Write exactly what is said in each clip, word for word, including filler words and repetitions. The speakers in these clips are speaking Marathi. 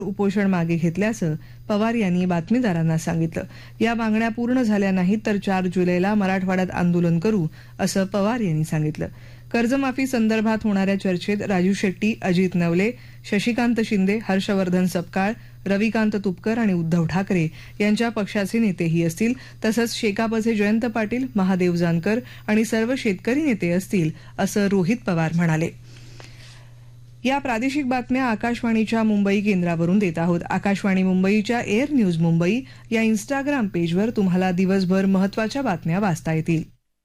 उपोषण मागे घेतल्याचं पवार यांनी बातमीदारांना सांगितलं. या मागण्या पूर्ण झाल्या नाहीत तर चार जुलैला मराठवाड्यात आंदोलन करू असं पवार यांनी सांगितलं. कर्जमाफी संदर्भात होणाऱ्या चर्चेत राजू शेट्टी, अजित नवले, शशिकांत शिंदे, हर्षवर्धन सपकाळ, रविकांत तुपकर आणि उद्धव ठाकरे यांच्या पक्षाचे नेतेही असतील. तसंच शेकापचे जयंत पाटील, महादेव जानकर आणि सर्व शेतकरी नेते असतील असं रोहित पवार म्हणाले. या प्रादेशिक बातम्या आकाशवाणीच्या मुंबई केंद्रावरून देत आहोत. आकाशवाणी मुंबईच्या एअर न्यूज मुंबई या इन्स्टाग्राम पेजवर तुम्हाला दिवसभर महत्त्वाच्या बातम्या वाचता येतील.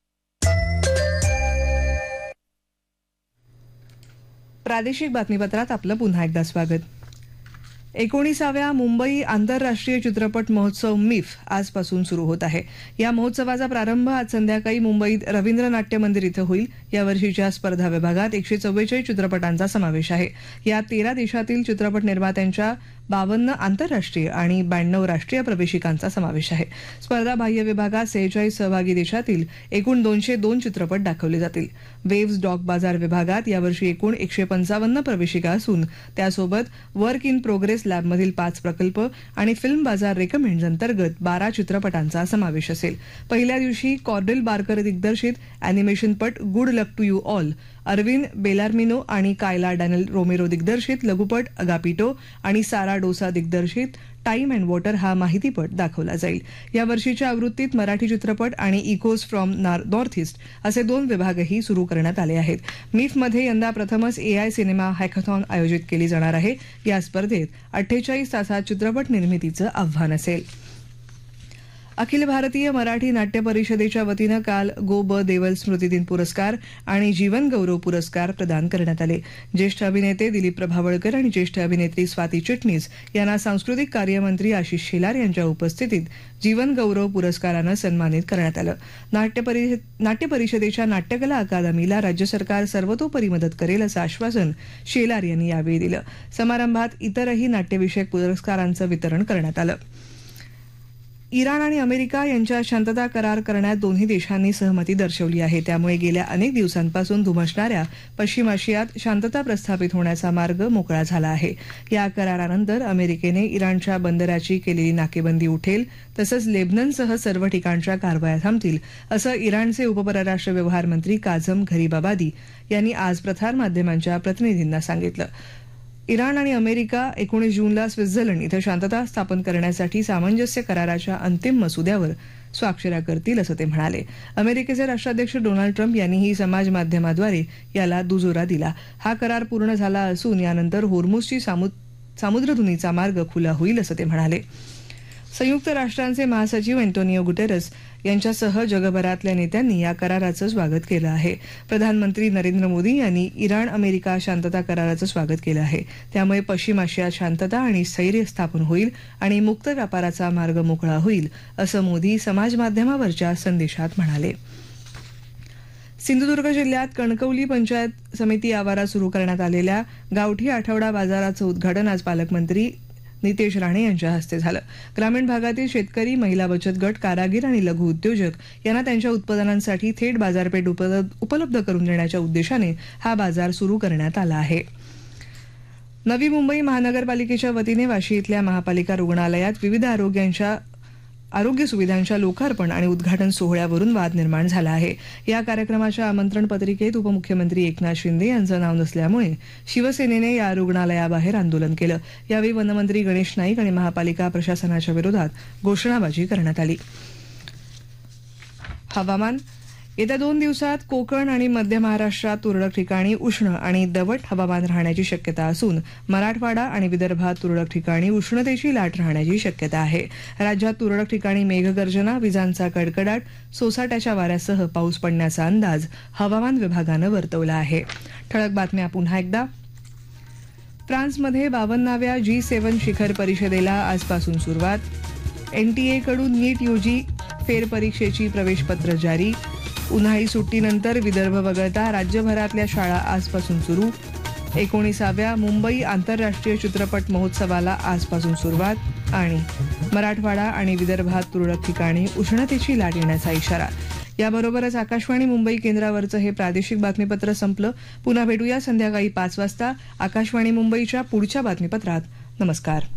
प्रादेशिक बातमीपत्रात आपलं पुन्हा एकदा स्वागत. एकोणीसाव्या मुंबई आंतरराष्ट्रीय चित्रपट महोत्सव मिफ आजपासून सुरू होत आहे. या महोत्सवाचा प्रारंभ आज संध्याकाळी मुंबईत रवींद्र नाट्य मंदिर इथं होईल. या वर्षीच्या स्पर्धा विभागात एकशे चव्वेचाळीस चित्रपटांचा समावेश आहे. यात तेरा देशातील चित्रपट निर्मात्यांच्या बावन्न आंतरराष्ट्रीय आणि ब्याण्णव राष्ट्रीय प्रवेशिकांचा समावेश आहे. स्पर्धा बाह्य विभागात सेहेचाळीस सहभागी देशातील एकूण दोनशे दोन चित्रपट दाखवले जातील. वेव्हज डॉक बाजार विभागात यावर्षी एकूण एकशे पंचावन्न प्रवेशिका असून त्यासोबत वर्क इन प्रोग्रेस लॅबमधील पाच प्रकल्प आणि फिल्म बाजार रेकमेंड्स अंतर्गत बारा चित्रपटांचा समावेश असेल. पहिल्या दिवशी कॉर्डेल बार्कर दिग्दर्शित अॅनिमेशनपट good luck to you all, Arvind बेलार्मिनो आणि कायला डॅनियल रोमेरो दिग्दर्शित लघुपट अगापिटो आणि सारा डोसा दिग्दर्शित टाइम अँड वॉटर हा माहितीपट दाखवला जाईल. या वर्षीच्या आवृत्तीत मराठी चित्रपट आणि इकोज फ्रॉम नॉर्थ ईस्ट असे दोन विभागही सुरू करण्यात आले आहेत. मिफमध्ये यंदा प्रथमच एआय सिनेमा हॅकॅथॉन आयोजित केली जाणार आहे. या स्पर्धेत अठ्ठेचाळीस तासात चित्रपट निर्मितीचं आव्हान असेल. अखिल भारतीय मराठी नाट्य परिषदेच्या वतीनं काल गो ब देवल स्मृतिदिन पुरस्कार आणि जीवन गौरव पुरस्कार प्रदान करण्यात आले. ज्येष्ठ अभिनेते दिलीप प्रभावळकर आणि ज्येष्ठ अभिनेत्री स्वाती चिटणीस यांना सांस्कृतिक कार्यमंत्री आशिष शेलार यांच्या उपस्थितीत जीवन गौरव पुरस्कारानं सन्मानित करण्यात आलं. नाट्य परिषदेच्या नाट्यकला अकादमीला राज्य सरकार सर्वतोपरी मदत करेल असं आश्वासन शेलार यांनी यावेळी दिलं. समारंभात इतरही नाट्यविषयक पुरस्कारांचं वितरण करण्यात आलं. इराण आणि अमेरिका यांच्यात शांतता करार करण्यात दोन्ही देशांनी सहमती दर्शवली आहे. त्यामुळे गेल्या अनेक दिवसांपासून धुमसणाऱ्या पश्चिम आशियात शांतता प्रस्थापित होण्याचा मार्ग मोकळा झाला आहे. या करारानंतर अमेरिकेने इराणच्या बंदराची केलेली नाकेबंदी उठेल तसंच लेबननसह सर्व ठिकाणच्या कारवाया थांबतील असं इराणचे उपपरराष्ट्र व्यवहार मंत्री काझम घरीबाबादी यांनी आज प्रसारमाध्यमांच्या प्रतिनिधींना सांगितलं. इराण आणि अमेरिका एकोणीस जूनला स्वित्झर्लंड इथं शांतता स्थापन करण्यासाठी सामंजस्य कराराच्या अंतिम मसुद्यावर स्वाक्षऱ्या करतील असं ते म्हणाले. अमेरिकेचे राष्ट्राध्यक्ष डोनाल्ड ट्रम्प यांनीही समाज माध्यमाद्वारे याला दुजोरा दिला. हा करार पूर्ण झाला असून यानंतर होर्मुझची सामुद्रधुनीचा मार्ग खुला होईल असं ते म्हणाले. संयुक्त राष्ट्रांचे महासचिव अँटोनियो गुटेरस यांच्यासह जगभरातल्या नेत्यांनी या कराराचं स्वागत केलं आहे. प्रधानमंत्री नरेंद्र मोदी यांनी इराण अमेरिका शांतता कराराचं स्वागत केलं आहे. त्यामुळे पश्चिम आशियात शांतता आणि स्थैर्य स्थापन होईल आणि मुक्त व्यापाराचा मार्ग मोकळा होईल असं मोदी समाजमाध्यमावरच्या संदेशात म्हणाले. सिंधुदुर्ग जिल्ह्यात कणकवली पंचायत समिती आवारात सुरू करण्यात आलेल्या गावठी आठवडा बाजाराचं उद्घाटन आज पालकमंत्री नितेश राणे यांच्या हस्ते झालं. ग्रामीण भागातील शेतकरी, महिला बचत गट, कारागीर आणि लघु उद्योजक यांना त्यांच्या उत्पादनांसाठी थेट बाजारपेठ उपलब्ध करून देण्याच्या उद्देशाने हा बाजार सुरू करण्यात आला आहे. नवी मुंबई महानगरपालिकेच्या वतीने वाशी इथल्या महापालिका रुग्णालयात विविध आरोग्यांच्या आरोग्य सुविधांच्या लोकार्पण आणि उद्घाटन सोहळ्यावरून वाद निर्माण झाला आहे. या कार्यक्रमाच्या आमंत्रण पत्रिकेत उपमुख्यमंत्री एकनाथ शिंदे यांचं नाव नसल्यामुळे शिवसेनेने या रुग्णालयाबाहेर आंदोलन केलं. यावेळी वनमंत्री गणेश नाईक आणि महापालिका प्रशासनाच्या विरोधात घोषणाबाजी करण्यात आली. हवामान. येत्या दोन दिवसात कोकण आणि मध्य महाराष्ट्रात तुरळक ठिकाणी उष्ण आणि दमट हवामान राहण्याची शक्यता असून मराठवाडा आणि विदर्भात तुरळक ठिकाणी उष्णतेची लाट राहण्याची शक्यता आहे. राज्यात तुरळक ठिकाणी मेघगर्जना, विजांचा कडकडाट, सोसाट्याच्या वाऱ्यासह पाऊस पडण्याचा अंदाज हवामान विभागानं वर्तवला आहे. ठळक बातम्या पुन्हा एकदा. फ्रान्समध्ये बावन्नाव्या जी सेव्हन शिखर परिषदेला आजपासून सुरुवात. एनटीएकडून नीट यूजी फेरपरीक्षेची प्रवेशपत्र जारी. उन्हाळी सुट्टीनंतर विदर्भ वगळता राज्यभरातल्या शाळा आजपासून सुरू. एकोणीसाव्या मुंबई आंतरराष्ट्रीय चित्रपट महोत्सवाला आजपासून सुरुवात. आणि मराठवाडा आणि विदर्भात तुरळक ठिकाणी उष्णतेची लाट येण्याचा इशारा. याबरोबरच आकाशवाणी मुंबई केंद्रावरचं हे प्रादेशिक बातमीपत्र संपलं. पुन्हा भेटूया संध्याकाळी पाच वाजता आकाशवाणी मुंबईच्या पुढच्या बातमीपत्रात. नमस्कार.